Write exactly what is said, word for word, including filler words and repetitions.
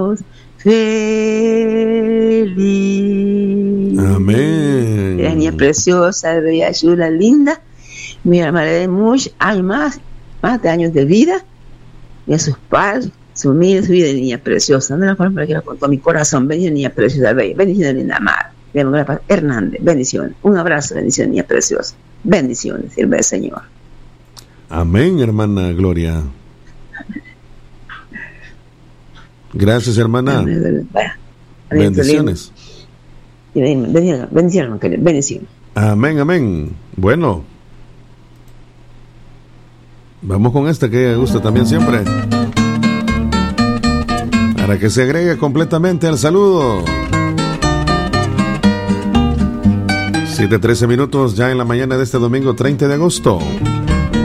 feliz. Amén. La niña preciosa, bella, chula, linda. Mira, me de muchos años más, más de años de vida. Y a sus padres, su vida, su vida de niña preciosa. De la forma que la contó mi corazón. Bendición, niña preciosa, bella. Bendición, linda, amada. Hernández, bendiciones. Un abrazo, bendición, niña preciosa. Bendiciones, sirve el Señor. Amén, hermana Gloria. Gracias, hermana. Amén. Bendiciones. Bendiciones. Bendiciones. Bendiciones. Amén, amén. Bueno, vamos con esta que gusta también siempre, para que se agregue completamente al saludo. siete trece minutos ya en la mañana de este domingo treinta de agosto.